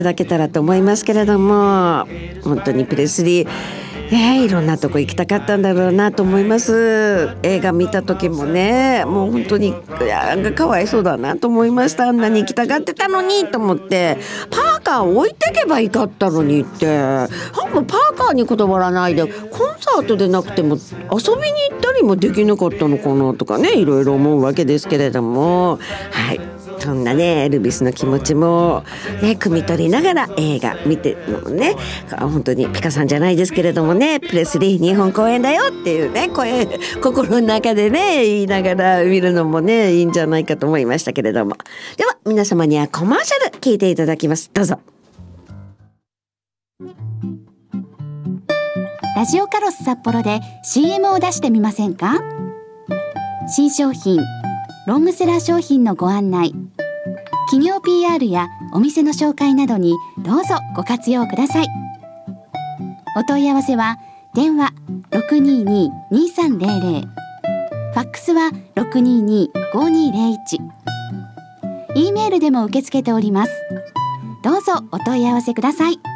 ただけたらと思いますけれども、本当にプレスリー、いろんなとこ行きたかったんだろうなと思います。映画見た時もね、もう本当にかわいそうだなと思いました。あんなに行きたがってたのにと思って、パーカー置いてけばいいかったのにって、もうパーカーにこだわらないでコンサートでなくても遊びに行ったりもできなかったのかなとかね、いろいろ思うわけですけれども、はい、そんなねエルビスの気持ちもね汲み取りながら映画見てるのもね、本当にピカさんじゃないですけれどもね、プレスリー日本公演だよっていうね声心の中でね言いながら見るのもねいいんじゃないかと思いましたけれども、では皆様にはコマーシャル聞いていただきます。どうぞ。 ラジオカロス札幌で CM を出してみませんか？新商品、ロングセラー商品のご案内、企業 PR やお店の紹介などにどうぞご活用ください。お問い合わせは電話 622-2300、ファックスは 622-5201、E メールでも受け付けております。どうぞお問い合わせください。